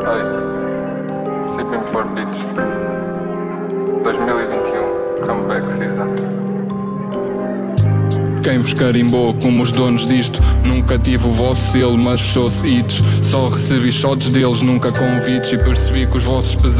Hey, Sipping for Beach 2021 Comeback Season. Quem vos carimbou como os donos disto? Nunca tive o vosso selo, mas fechou-se hits. Só recebi shots deles, nunca convites. E percebi que os vossos pesados